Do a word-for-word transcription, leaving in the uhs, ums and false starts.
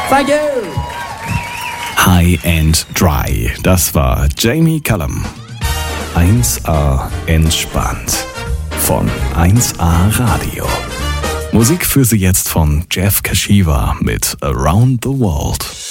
Thank you. High and Dry, das war Jamie Cullum. eins A entspannt von eins A Radio. Musik für Sie jetzt von Jeff Kashiwa mit Around the World.